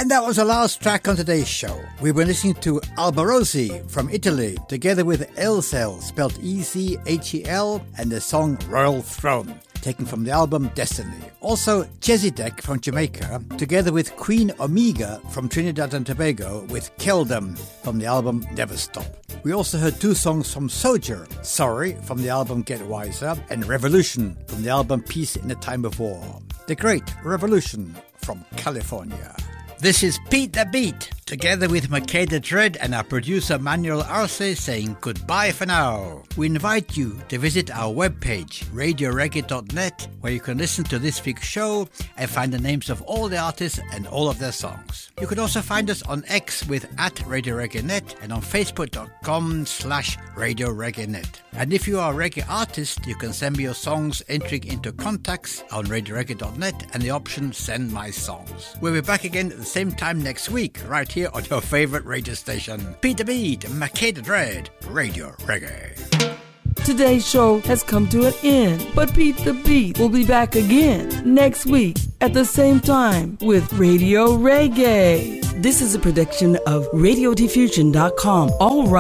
And that was the last track on today's show. We were listening to Alborosi from Italy, together with Elcel, spelled E-C-H-E-L, and the song Royal Throne, taken from the album Destiny. Also, Chesidek from Jamaica, together with Queen Omega from Trinidad and Tobago, with Keldom from the album Never Stop. We also heard two songs from Soldier, Sorry from the album Get Wiser, and Revolution from the album Peace in a Time of War. The Great Revolution from California. This is Pete the Beat, together with Makeda Dread and our producer Manuel Arce saying goodbye for now. We invite you to visit our webpage, radioreggae.net, where you can listen to this week's show and find the names of all the artists and all of their songs. You can also find us on X with @RadioReggaeNet and on Facebook.com/RadioReggaeNet. And if you are a reggae artist, you can send me your songs entering into contacts on radioreggae.net and the option Send My Songs. We'll be back again at the same time next week, right here on your favorite radio station. Pete the Beat, Makeda Dread, Radio Reggae. Today's show has come to an end, but Pete the Beat will be back again next week at the same time with Radio Reggae. This is a production of RadioDiffusion.com. All